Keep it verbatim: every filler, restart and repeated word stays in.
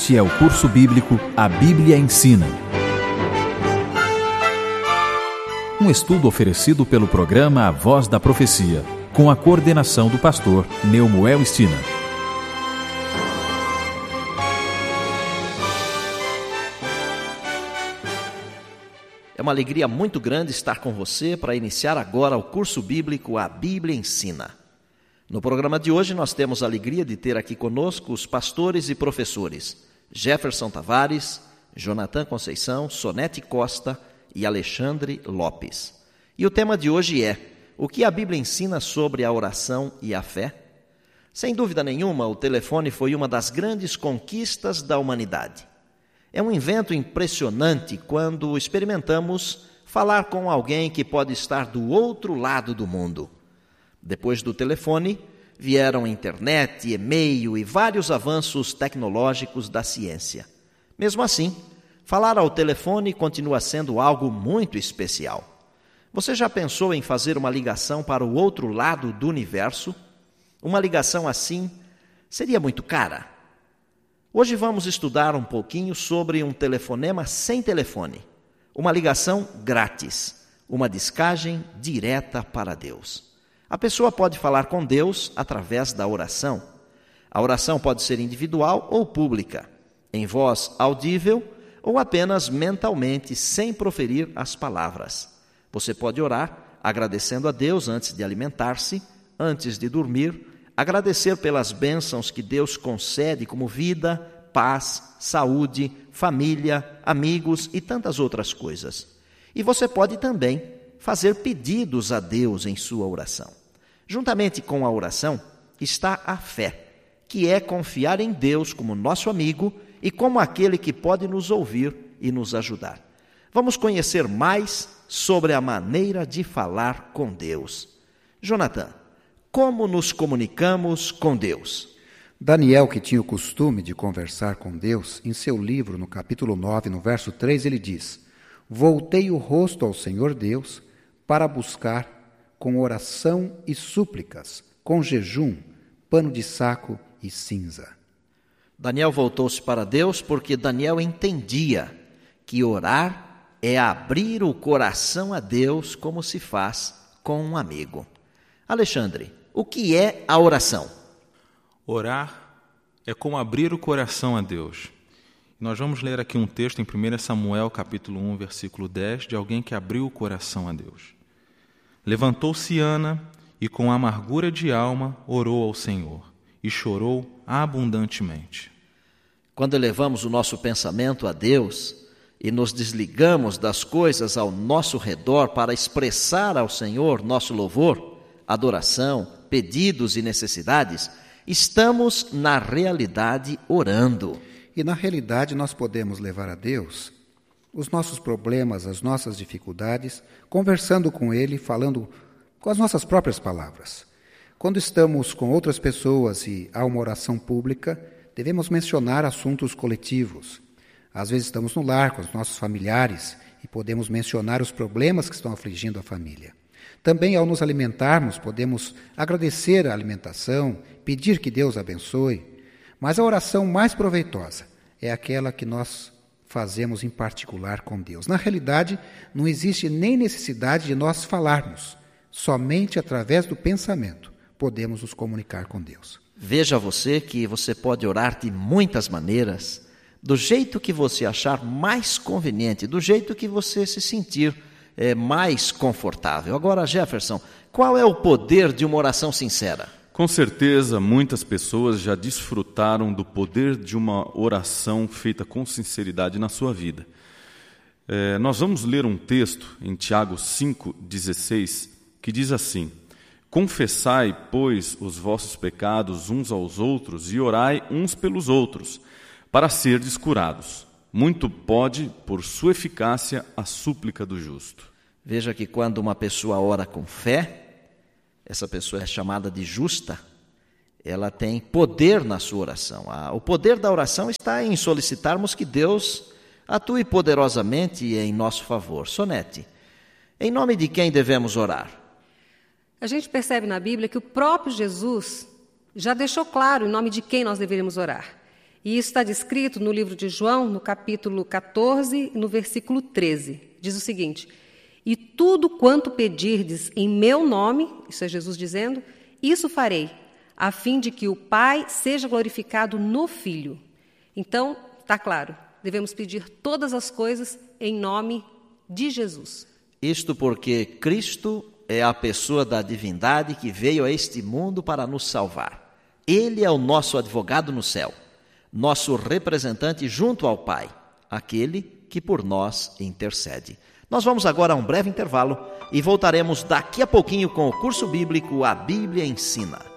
Este é o curso bíblico A Bíblia Ensina. Um estudo oferecido pelo programa A Voz da Profecia, com a coordenação do pastor Neumoel Stina. É uma alegria muito grande estar com você para iniciar agora o curso bíblico A Bíblia Ensina. No programa de hoje nós temos a alegria de ter aqui conosco os pastores e professores Jefferson Tavares, Jonathan Conceição, Sonete Costa e Alexandre Lopes. E o tema de hoje é: o que a Bíblia ensina sobre a oração e a fé? Sem dúvida nenhuma, o telefone foi uma das grandes conquistas da humanidade. É um invento impressionante quando experimentamos falar com alguém que pode estar do outro lado do mundo. Depois do telefone, vieram internet, e-mail e vários avanços tecnológicos da ciência. Mesmo assim, falar ao telefone continua sendo algo muito especial. Você já pensou em fazer uma ligação para o outro lado do universo? Uma ligação assim seria muito cara. Hoje vamos estudar um pouquinho sobre um telefonema sem telefone, uma ligação grátis, uma discagem direta para Deus. A pessoa pode falar com Deus através da oração. A oração pode ser individual ou pública, em voz audível ou apenas mentalmente, sem proferir as palavras. Você pode orar agradecendo a Deus antes de alimentar-se, antes de dormir, agradecer pelas bênçãos que Deus concede como vida, paz, saúde, família, amigos e tantas outras coisas. E você pode também fazer pedidos a Deus em sua oração. Juntamente com a oração está a fé, que é confiar em Deus como nosso amigo e como aquele que pode nos ouvir e nos ajudar. Vamos conhecer mais sobre a maneira de falar com Deus. Jonathan, como nos comunicamos com Deus? Daniel, que tinha o costume de conversar com Deus, em seu livro, no capítulo nove, no verso três, ele diz: voltei o rosto ao Senhor Deus para buscar com oração e súplicas, com jejum, pano de saco e cinza. Daniel voltou-se para Deus porque Daniel entendia que orar é abrir o coração a Deus como se faz com um amigo. Alexandre, o que é a oração? Orar é como abrir o coração a Deus. Nós vamos ler aqui um texto em primeiro Samuel, capítulo um, versículo dez, de alguém que abriu o coração a Deus. Levantou-se Ana e com amargura de alma orou ao Senhor e chorou abundantemente. Quando elevamos o nosso pensamento a Deus e nos desligamos das coisas ao nosso redor para expressar ao Senhor nosso louvor, adoração, pedidos e necessidades, estamos, na realidade, orando. E, na realidade, nós podemos levar a Deus os nossos problemas, as nossas dificuldades, conversando com Ele, falando com as nossas próprias palavras. Quando estamos com outras pessoas e há uma oração pública, devemos mencionar assuntos coletivos. Às vezes estamos no lar com os nossos familiares e podemos mencionar os problemas que estão afligindo a família. Também, ao nos alimentarmos, podemos agradecer a alimentação, pedir que Deus abençoe. Mas a oração mais proveitosa é aquela que nós fazemos em particular com Deus. Na realidade, não existe nem necessidade de nós falarmos. Somente através do pensamento podemos nos comunicar com Deus. Veja você que você pode orar de muitas maneiras, do jeito que você achar mais conveniente, do jeito que você se sentir é, mais confortável. Agora, Jefferson, qual é o poder de uma oração sincera? Com certeza, muitas pessoas já desfrutaram do poder de uma oração feita com sinceridade na sua vida. É, nós vamos ler um texto em Tiago cinco, dezesseis, que diz assim: confessai, pois, os vossos pecados uns aos outros e orai uns pelos outros, para serdes curados. Muito pode, por sua eficácia, a súplica do justo. Veja que quando uma pessoa ora com fé, essa pessoa é chamada de justa, ela tem poder na sua oração. O poder da oração está em solicitarmos que Deus atue poderosamente em nosso favor. Sonete, em nome de quem devemos orar? A gente percebe na Bíblia que o próprio Jesus já deixou claro em nome de quem nós deveríamos orar. E isso está descrito no livro de João, no capítulo quatorze, no versículo treze. Diz o seguinte: e tudo quanto pedirdes em meu nome, isso é Jesus dizendo, isso farei, a fim de que o Pai seja glorificado no Filho. Então, está claro, devemos pedir todas as coisas em nome de Jesus. Isto porque Cristo é a pessoa da divindade que veio a este mundo para nos salvar. Ele é o nosso advogado no céu, nosso representante junto ao Pai, aquele que por nós intercede. Nós vamos agora a um breve intervalo e voltaremos daqui a pouquinho com o curso bíblico A Bíblia Ensina.